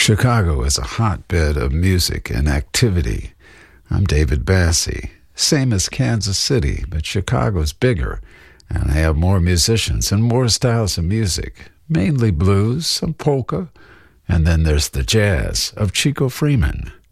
Chicago is a hotbed of music and activity. I'm David Bassie. Same as Kansas City, but Chicago's bigger, and they have more musicians and more styles of music, mainly blues, some polka, and then there's the jazz of Chico Freeman.